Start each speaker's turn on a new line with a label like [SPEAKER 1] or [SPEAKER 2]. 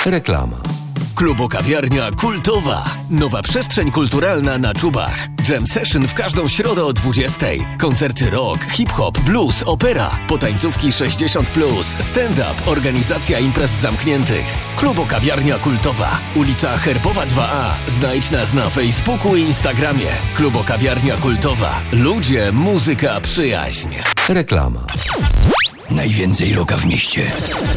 [SPEAKER 1] Reklama.
[SPEAKER 2] Klubo-kawiarnia kultowa. Nowa przestrzeń kulturalna na Czubach. Jam session w każdą środę o 20:00. Koncerty rock, hip-hop, blues, opera. Potańcówki 60+, stand-up, organizacja imprez zamkniętych. Klubo-kawiarnia kultowa. Ulica Herbowa 2A. Znajdź nas na Facebooku i Instagramie. Klubo-kawiarnia kultowa. Ludzie, muzyka, przyjaźń.
[SPEAKER 1] Reklama.
[SPEAKER 3] Najwięcej rocka w mieście.